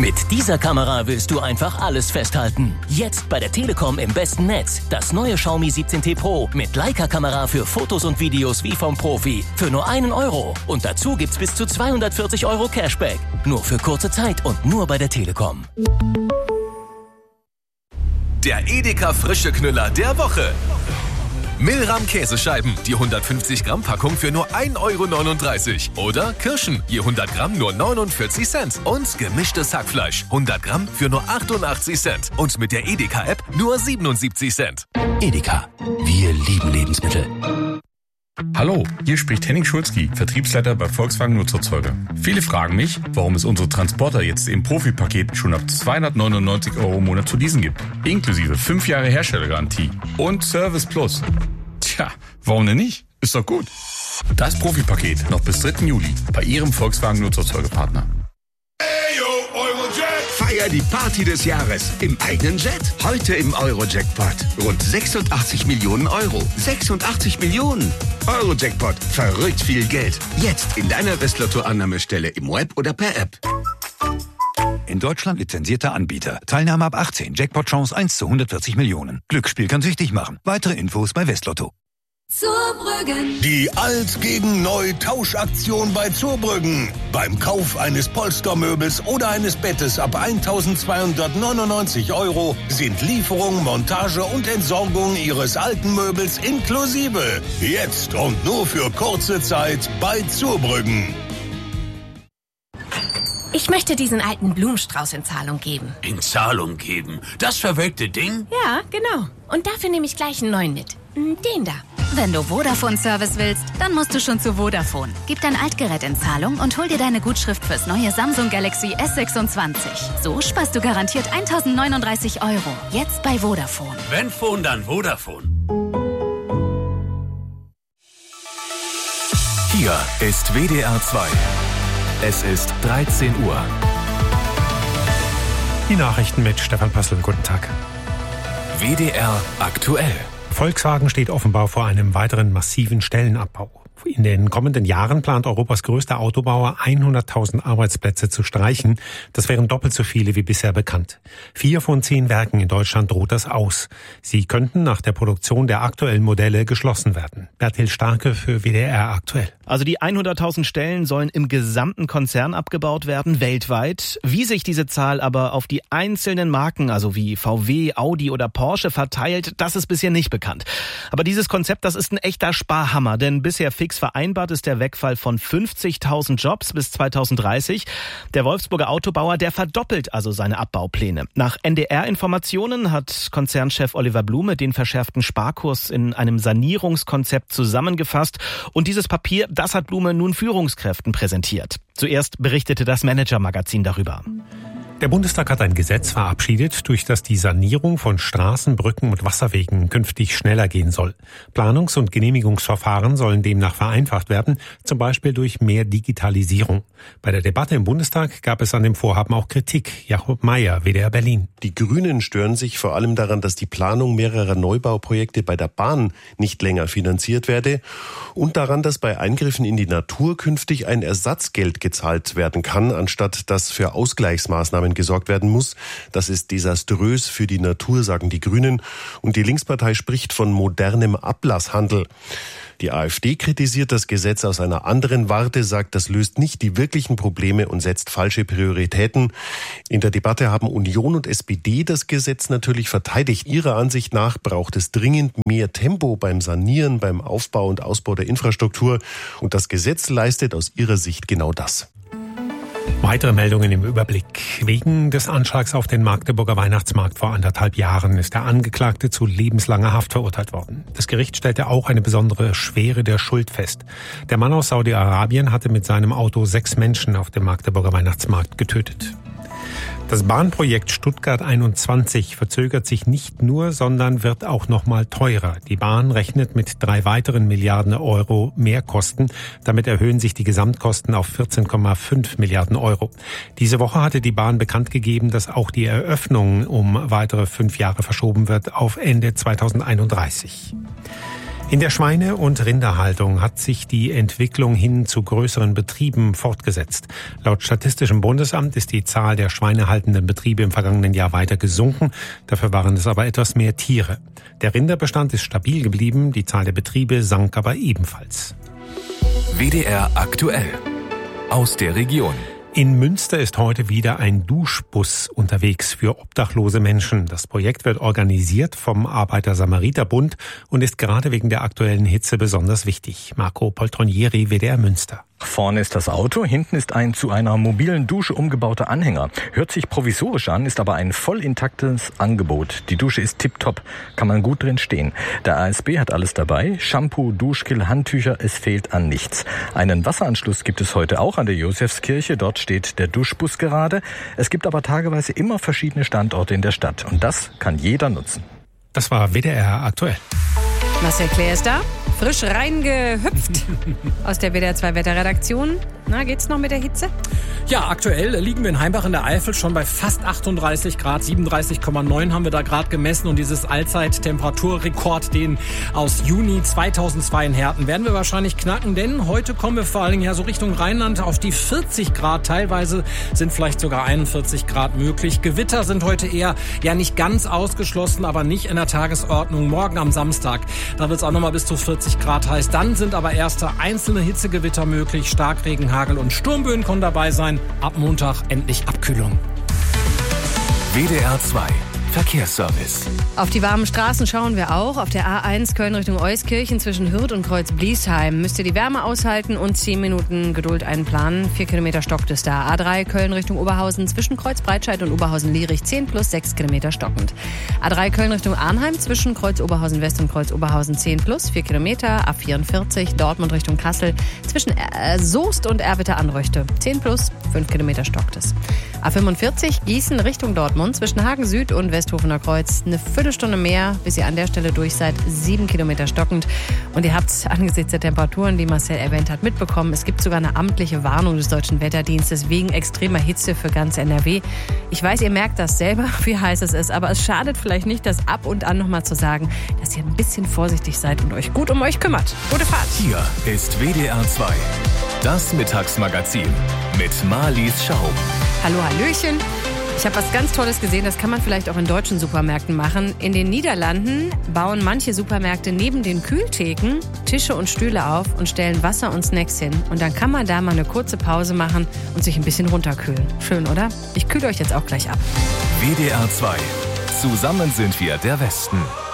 Mit dieser Kamera willst du einfach alles festhalten. Jetzt bei der Telekom im besten Netz. Das neue Xiaomi 17T Pro mit Leica-Kamera für Fotos und Videos wie vom Profi. Für nur 1 Euro. Und dazu gibt's bis zu 240 Euro Cashback. Nur für kurze Zeit und nur bei der Telekom. Der Edeka frische Knüller der Woche. Milram Käsescheiben, die 150 Gramm Packung für nur 1,39 Euro. Oder Kirschen, je 100 Gramm nur 49 Cent. Und gemischtes Hackfleisch, 100 Gramm für nur 88 Cent. Und mit der Edeka-App nur 77 Cent. Edeka, wir lieben Lebensmittel. Hallo, hier spricht Henning Schulzki, Vertriebsleiter bei Volkswagen Nutzerzeuger. Viele fragen mich, warum es unsere Transporter jetzt im Profipaket schon ab 299 Euro im Monat zu leasen gibt. Inklusive 5 Jahre Herstellergarantie und Service Plus. Tja, warum denn nicht? Ist doch gut. Das Profipaket noch bis 3. Juli bei Ihrem Volkswagen Nutzerzeugerpartner. Feier die Party des Jahres im eigenen Jet. Heute im Euro-Jackpot. Rund 86 Millionen Euro. 86 Millionen. Euro-Jackpot. Verrückt viel Geld. Jetzt in deiner Westlotto-Annahmestelle im Web oder per App. In Deutschland lizenzierter Anbieter. Teilnahme ab 18. Jackpot-Chance 1 zu 140 Millionen. Glücksspiel kann süchtig machen. Weitere Infos bei Westlotto. Zurbrüggen. Die Alt gegen Neu Tauschaktion bei Zurbrüggen. Beim Kauf eines Polstermöbels oder eines Bettes ab 1.299 Euro sind Lieferung, Montage und Entsorgung Ihres alten Möbels inklusive. Jetzt und nur für kurze Zeit bei Zurbrüggen. Ich möchte diesen alten Blumenstrauß in Zahlung geben. In Zahlung geben? Das verwelkte Ding? Ja, genau. Und dafür nehme ich gleich einen neuen mit. Den da. Wenn du Vodafone-Service willst, dann musst du schon zu Vodafone. Gib dein Altgerät in Zahlung und hol dir deine Gutschrift fürs neue Samsung Galaxy S26. So sparst du garantiert 1.039 Euro. Jetzt bei Vodafone. Wenn Phone, dann Vodafone. Hier ist WDR 2. Es ist 13 Uhr. Die Nachrichten mit Stefan Pössl. Guten Tag. WDR aktuell. Volkswagen steht offenbar vor einem weiteren massiven Stellenabbau. In den kommenden Jahren plant Europas größter Autobauer 100.000 Arbeitsplätze zu streichen. Das wären doppelt so viele wie bisher bekannt. 4 von 10 Werken in Deutschland droht das aus. Sie könnten nach der Produktion der aktuellen Modelle geschlossen werden. Bertil Starke für WDR aktuell. Also die 100.000 Stellen sollen im gesamten Konzern abgebaut werden, weltweit. Wie sich diese Zahl aber auf die einzelnen Marken, also wie VW, Audi oder Porsche, verteilt, das ist bisher nicht bekannt. Aber dieses Konzept, das ist ein echter Sparhammer, denn bisher fix vereinbart ist der Wegfall von 50.000 Jobs bis 2030. Der Wolfsburger Autobauer, der verdoppelt also seine Abbaupläne. Nach NDR-Informationen hat Konzernchef Oliver Blume den verschärften Sparkurs in einem Sanierungskonzept zusammengefasst. Und dieses Papier, das hat Blume nun Führungskräften präsentiert. Zuerst berichtete das Manager-Magazin darüber. Der Bundestag hat ein Gesetz verabschiedet, durch das die Sanierung von Straßen, Brücken und Wasserwegen künftig schneller gehen soll. Planungs- und Genehmigungsverfahren sollen demnach vereinfacht werden, zum Beispiel durch mehr Digitalisierung. Bei der Debatte im Bundestag gab es an dem Vorhaben auch Kritik. Jakob Mayer, WDR Berlin. Die Grünen stören sich vor allem daran, dass die Planung mehrerer Neubauprojekte bei der Bahn nicht länger finanziert werde und daran, dass bei Eingriffen in die Natur künftig ein Ersatzgeld gezahlt werden kann, anstatt dass für Ausgleichsmaßnahmen gesorgt werden muss. Das ist desaströs für die Natur, sagen die Grünen. Und die Linkspartei spricht von modernem Ablasshandel. Die AfD kritisiert das Gesetz aus einer anderen Warte, sagt, das löst nicht die wirklichen Probleme und setzt falsche Prioritäten. In der Debatte haben Union und SPD das Gesetz natürlich verteidigt. Ihrer Ansicht nach braucht es dringend mehr Tempo beim Sanieren, beim Aufbau und Ausbau der Infrastruktur. Und das Gesetz leistet aus ihrer Sicht genau das. Weitere Meldungen im Überblick. Wegen des Anschlags auf den Magdeburger Weihnachtsmarkt vor 1,5 Jahren ist der Angeklagte zu lebenslanger Haft verurteilt worden. Das Gericht stellte auch eine besondere Schwere der Schuld fest. Der Mann aus Saudi-Arabien hatte mit seinem Auto 6 Menschen auf dem Magdeburger Weihnachtsmarkt getötet. Das Bahnprojekt Stuttgart 21 verzögert sich nicht nur, sondern wird auch noch mal teurer. Die Bahn rechnet mit 3 weiteren Milliarden Euro Mehrkosten. Damit erhöhen sich die Gesamtkosten auf 14,5 Milliarden Euro. Diese Woche hatte die Bahn bekannt gegeben, dass auch die Eröffnung um weitere 5 Jahre verschoben wird auf Ende 2031. In der Schweine- und Rinderhaltung hat sich die Entwicklung hin zu größeren Betrieben fortgesetzt. Laut Statistischem Bundesamt ist die Zahl der schweinehaltenden Betriebe im vergangenen Jahr weiter gesunken. Dafür waren es aber etwas mehr Tiere. Der Rinderbestand ist stabil geblieben, die Zahl der Betriebe sank aber ebenfalls. WDR aktuell. Aus der Region. In Münster ist heute wieder ein Duschbus unterwegs für obdachlose Menschen. Das Projekt wird organisiert vom Arbeiter-Samariter-Bund und ist gerade wegen der aktuellen Hitze besonders wichtig. Marco Poltronieri, WDR Münster. Vorne ist das Auto, hinten ist ein zu einer mobilen Dusche umgebauter Anhänger. Hört sich provisorisch an, ist aber ein voll intaktes Angebot. Die Dusche ist tipptopp, kann man gut drin stehen. Der ASB hat alles dabei, Shampoo, Duschgel, Handtücher, es fehlt an nichts. Einen Wasseranschluss gibt es heute auch an der Josefskirche, dort steht der Duschbus gerade. Es gibt aber tageweise immer verschiedene Standorte in der Stadt und das kann jeder nutzen. Das war WDR aktuell. Marcel Claire ist da, frisch reingehüpft aus der WDR 2 Wetterredaktion. Na, geht's noch mit der Hitze? Ja, aktuell liegen wir in Heimbach in der Eifel schon bei fast 38 Grad. 37,9 haben wir da gerade gemessen. Und dieses Allzeit-Temperaturrekord, den aus Juni 2002 in Herten, werden wir wahrscheinlich knacken. Denn heute kommen wir vor allen Dingen ja so Richtung Rheinland auf die 40 Grad. Teilweise sind vielleicht sogar 41 Grad möglich. Gewitter sind heute eher ja nicht ganz ausgeschlossen, aber nicht in der Tagesordnung. Morgen am Samstag, da wird es auch nochmal bis zu 40 Grad heiß. Dann sind aber erste einzelne Hitzegewitter möglich. Starkregen, Hagel und Sturmböen können dabei sein. Ab Montag endlich Abkühlung. WDR 2 Verkehrsservice. Auf die warmen Straßen schauen wir auch. Auf der A1 Köln Richtung Euskirchen zwischen Hürth und Kreuz-Bliesheim müsst ihr die Wärme aushalten und 10 Minuten Geduld einplanen. 4 Kilometer stockt es da. A3 Köln Richtung Oberhausen zwischen Kreuz-Breitscheid und Oberhausen-Lierich 10 plus 6 Kilometer stockend. A3 Köln Richtung Arnheim zwischen Kreuz-Oberhausen West und Kreuz-Oberhausen 10 plus 4 Kilometer. A44 Dortmund Richtung Kassel zwischen Soest und Erwitter-Anröchte 10 plus 5 Kilometer stockt es. A45 Gießen Richtung Dortmund zwischen Hagen Süd und Westhofener Kreuz eine Viertelstunde mehr, bis ihr an der Stelle durch seid, 7 Kilometer stockend. Und ihr habt angesichts der Temperaturen, die Marcel erwähnt hat, mitbekommen, es gibt sogar eine amtliche Warnung des Deutschen Wetterdienstes wegen extremer Hitze für ganz NRW. Ich weiß, ihr merkt das selber, wie heiß es ist, aber es schadet vielleicht nicht, das ab und an nochmal zu sagen, dass ihr ein bisschen vorsichtig seid und euch gut um euch kümmert. Gute Fahrt! Hier ist WDR 2, das Mittagsmagazin mit Marlies Schaub. Hallo, Hallöchen. Ich habe was ganz Tolles gesehen, das kann man vielleicht auch in deutschen Supermärkten machen. In den Niederlanden bauen manche Supermärkte neben den Kühltheken Tische und Stühle auf und stellen Wasser und Snacks hin. Und dann kann man da mal eine kurze Pause machen und sich ein bisschen runterkühlen. Schön, oder? Ich kühle euch jetzt auch gleich ab. WDR 2. Zusammen sind wir der Westen.